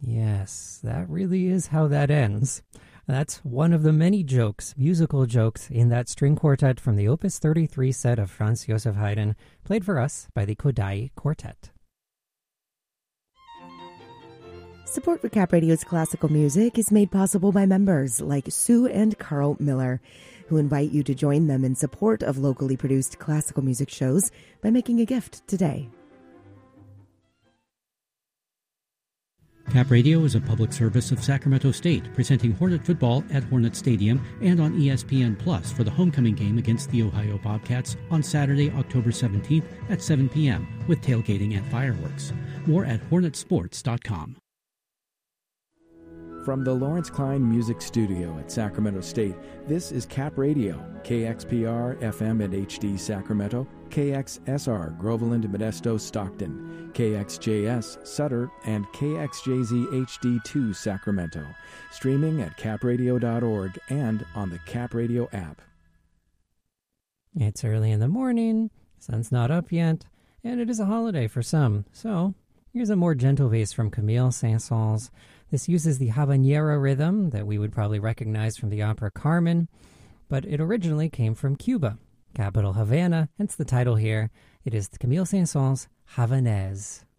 Yes, that really is how that ends. That's one of the many jokes, musical jokes, in that string quartet from the Opus 33 set of Franz Joseph Haydn, played for us by the Kodály Quartet. Support for Cap Radio's classical music is made possible by members like Sue and Carl Miller, who invite you to join them in support of locally produced classical music shows by making a gift today. Cap Radio is a public service of Sacramento State, presenting Hornet football at Hornet Stadium and on ESPN Plus for the homecoming game against the Ohio Bobcats on Saturday, October 17th at 7 p.m. with tailgating and fireworks. More at hornetsports.com. From the Lawrence Klein Music Studio at Sacramento State, this is Cap Radio, KXPR FM and HD Sacramento, KXSR Groveland, Modesto, Stockton, KXJS Sutter, and KXJZ HD2 Sacramento. Streaming at capradio.org and on the Cap Radio app. It's early in the morning, sun's not up yet, and it is a holiday for some. So here's a more gentle piece from Camille Saint-Saëns. This uses the habanero rhythm that we would probably recognize from the opera Carmen, but it originally came from Cuba, capital Havana, hence the title here. It is Camille Saint-Saëns' Havanaise.